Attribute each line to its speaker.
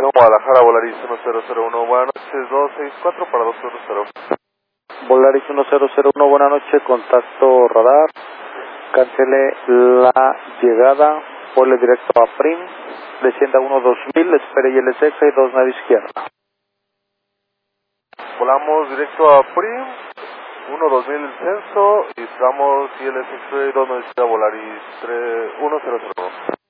Speaker 1: Guadalajara, Volaris 1001, buenas noches, 264 para 210.
Speaker 2: Volaris 1001, buenas noches, contacto radar, cancele la llegada, vuele directo a Prim, descienda 1-2000, espere ILS y 2 nave izquierda.
Speaker 1: Volamos directo a Prim, 1-2000 el censo, y estamos ILS y 2 nave izquierda, Volaris 1001.